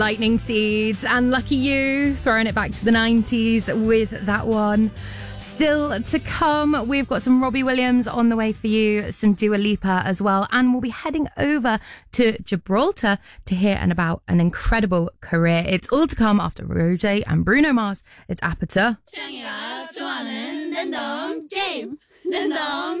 Lightning Seeds and Lucky You, throwing it back to the 90s with that one. Still to come, we've got some Robbie Williams on the way for you, some Dua Lipa as well, and we'll be heading over to Gibraltar to hear about an incredible career. It's all to come after Roger and Bruno Mars. It's Aperture. 창이가 좋아하는 랜덤 게임 랜덤